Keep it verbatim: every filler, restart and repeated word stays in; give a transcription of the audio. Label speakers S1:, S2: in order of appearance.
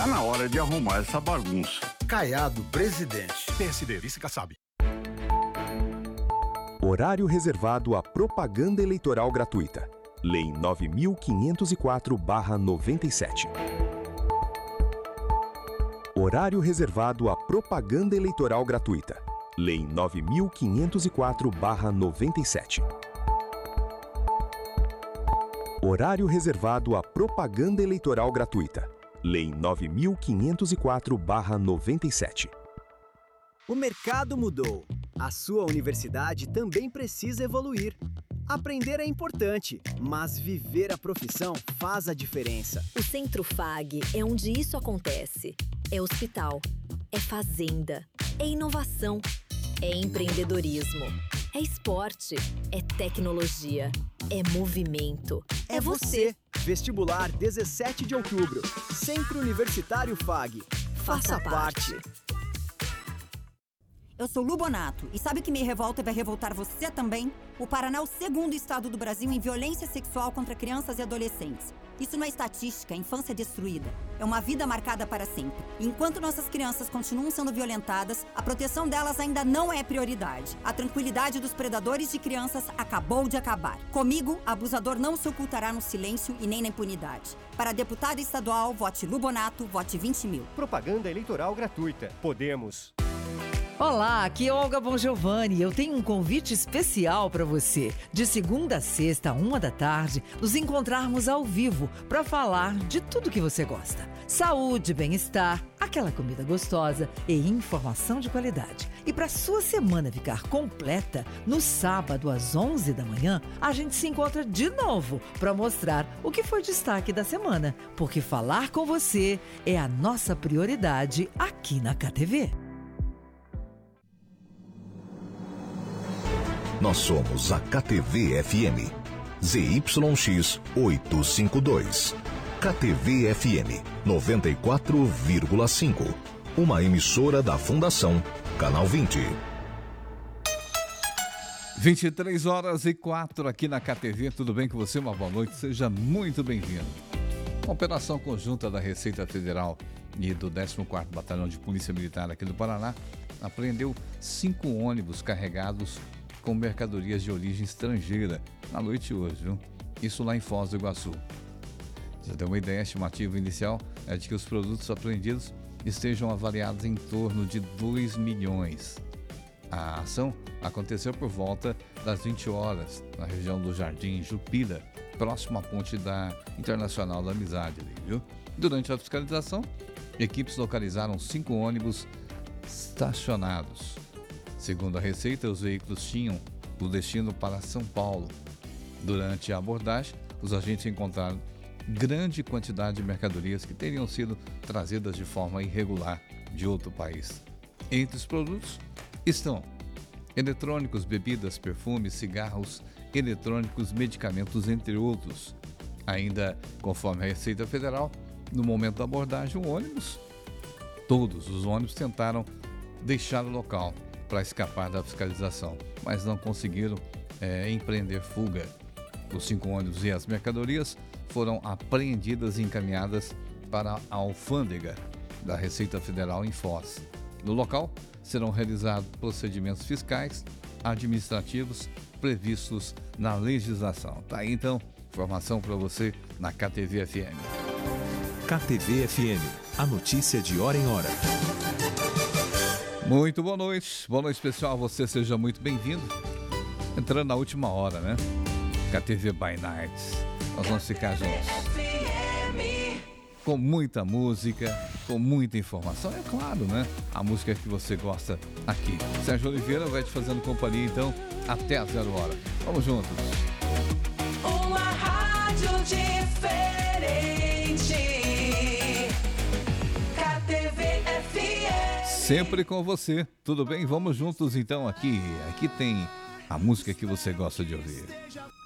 S1: Tá na hora de arrumar essa bagunça.
S2: Caiado Presidente.
S3: P S D, vice Kassab.
S4: Horário reservado à propaganda eleitoral gratuita. Lei nove mil quinhentos e quatro barra noventa e sete. Horário reservado à propaganda eleitoral gratuita. Lei nove mil quinhentos e quatro barra noventa e sete. Horário reservado à propaganda eleitoral gratuita. Lei nove mil quinhentos e quatro barra noventa e sete.
S5: O mercado mudou. A sua universidade também precisa evoluir. Aprender é importante, mas viver a profissão faz a diferença.
S6: O Centro Fag é onde isso acontece. É hospital, é fazenda, é inovação, é empreendedorismo, é esporte, é tecnologia, é movimento.
S5: É você. Vestibular dezessete de outubro. Centro Universitário Fag. Faça parte.
S7: Eu sou Lu Bonato, e sabe o que me revolta e vai revoltar você também? O Paraná é o segundo estado do Brasil em violência sexual contra crianças e adolescentes. Isso não é estatística, é infância destruída. É uma vida marcada para sempre. E enquanto nossas crianças continuam sendo violentadas, a proteção delas ainda não é prioridade. A tranquilidade dos predadores de crianças acabou de acabar. Comigo, abusador não se ocultará no silêncio e nem na impunidade. Para deputada estadual, vote Lu Bonato, vote vinte mil.
S8: Propaganda eleitoral gratuita. Podemos.
S9: Olá, aqui é Olga Bongiovanni. Eu tenho um convite especial para você. De segunda a sexta, uma da tarde, nos encontrarmos ao vivo para falar de tudo que você gosta. Saúde, bem-estar, aquela comida gostosa e informação de qualidade. E para sua semana ficar completa, no sábado às onze da manhã, a gente se encontra de novo para mostrar o que foi destaque da semana. Porque falar com você é a nossa prioridade aqui na K T V.
S10: Nós somos a K T V F M, Z Y X oitocentos e cinquenta e dois. K T V F M noventa e quatro vírgula cinco. Uma emissora da Fundação Canal vinte.
S11: vinte e três horas e quatro aqui na K T V. Tudo bem com você? Uma boa noite. Seja muito bem-vindo. Uma operação conjunta da Receita Federal e do décimo quarto Batalhão de Polícia Militar aqui do Paraná apreendeu cinco ônibus carregados com mercadorias de origem estrangeira na noite de hoje, viu? Isso lá em Foz do Iguaçu. Você tem uma ideia, a estimativa inicial é de que os produtos apreendidos estejam avaliados em torno de dois milhões. A ação aconteceu por volta das vinte horas, na região do Jardim Jupira, próximo à ponte da Internacional da Amizade, viu? Durante a fiscalização, equipes localizaram cinco ônibus estacionados. Segundo a Receita, os veículos tinham o destino para São Paulo. Durante a abordagem, os agentes encontraram grande quantidade de mercadorias que teriam sido trazidas de forma irregular de outro país. Entre os produtos estão eletrônicos, bebidas, perfumes, cigarros, eletrônicos, medicamentos, entre outros. Ainda conforme a Receita Federal, no momento da abordagem, o ônibus, todos os ônibus tentaram deixar o local para escapar da fiscalização, mas não conseguiram é, empreender fuga. Os cinco ônibus e as mercadorias foram apreendidas e encaminhadas para a alfândega da Receita Federal em Foz. No local, serão realizados procedimentos fiscais, administrativos previstos na legislação. Tá aí, então, informação para você na K T V F M.
S4: K T V F M, a notícia de hora em hora.
S11: Muito boa noite, boa noite pessoal, você seja muito bem-vindo. Entrando na última hora, né? K T V by Night. Nós vamos ficar juntos. Com muita música, com muita informação, é claro, né? A música que você gosta aqui. Sérgio Oliveira vai te fazendo companhia, então, até a zero hora. Vamos juntos.
S12: Uma rádio diferente. K T V F M.
S11: Sempre com você, tudo bem? Vamos juntos então aqui. Aqui tem a música que você gosta de ouvir.